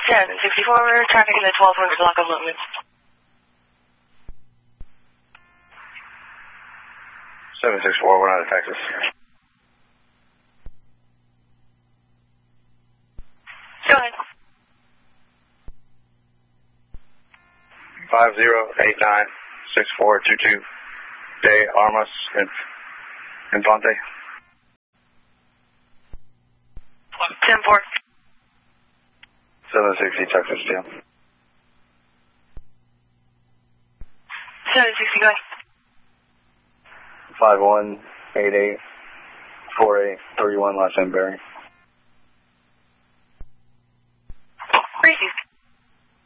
764, traffic in the 1200 block of movement. 764, we're out of Texas. Go ahead. 50896422 De Armas Infante. 10-4. 760 Texas Steel. 760, go ahead. 51884831 last name Barry.